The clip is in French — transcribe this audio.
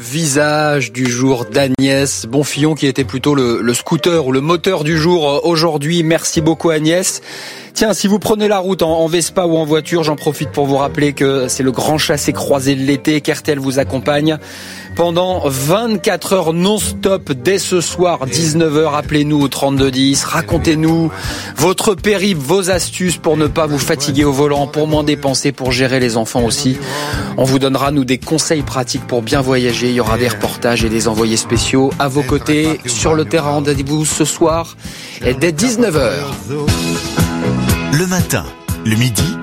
visage du jour d'Agnès Bonfillon, qui était plutôt le scooter ou le moteur du jour aujourd'hui. Merci beaucoup Agnès. Tiens, si vous prenez la route en Vespa ou en voiture, j'en profite pour vous rappeler que c'est le grand chassé-croisé de l'été, qu'RTL vous accompagne pendant 24 heures non-stop dès ce soir, 19h. Appelez-nous au 3210, racontez-nous votre périple, vos astuces pour ne pas vous fatiguer au volant, pour moins dépenser, pour gérer les enfants aussi. On vous donnera, nous, des conseils pratiques pour bien voyager. Il y aura des reportages et des envoyés spéciaux à vos côtés sur le terrain. Rendez-vous ce soir dès 19h. Le matin, le midi,